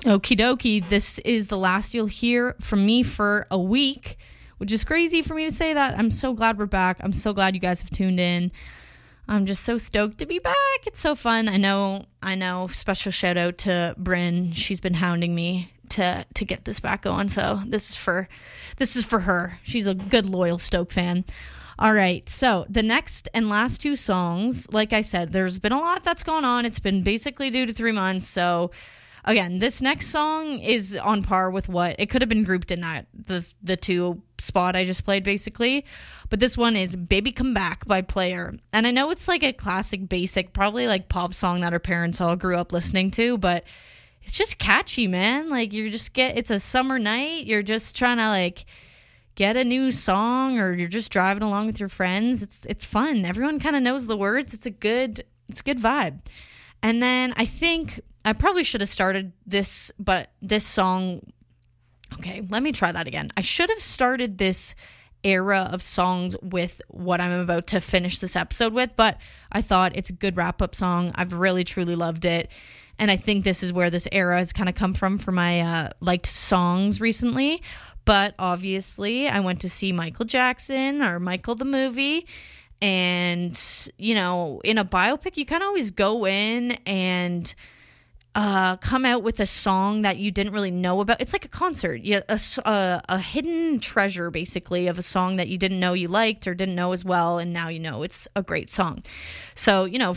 Okie dokie. This is the last you'll hear from me for a week, which is crazy for me to say that. I'm so glad we're back. I'm so glad you guys have tuned in. I'm just so stoked to be back. It's so fun. I know. Special shout out to Bryn. She's been hounding me to get this back going. So this is for her. She's a good, loyal Stoke fan. All right. So the next and last two songs, like I said, there's been a lot that's gone on. It's been basically 2 to 3 months. So again, this next song is on par with what it could have been grouped in that the two spot I just played, basically. But this one is Baby Come Back by Player. And I know it's like a classic, basic, probably like pop song that our parents all grew up listening to, but it's just catchy, man. Like it's a summer night. You're just trying to like get a new song, or you're just driving along with your friends. It's fun. Everyone kind of knows the words. It's a good vibe. And then I think I probably should have started this, but this song, okay, let me try that again. I should have started this era of songs with what I'm about to finish this episode with, but I thought it's a good wrap-up song. I've really, truly loved it. And I think this is where this era has kind of come from for my liked songs recently. But obviously, I went to see Michael Jackson, or Michael the movie. And, you know, in a biopic, you kind of always go in and come out with a song that you didn't really know about. It's like a concert, a hidden treasure, basically, of a song that you didn't know you liked or didn't know as well, and now you know it's a great song. So, you know,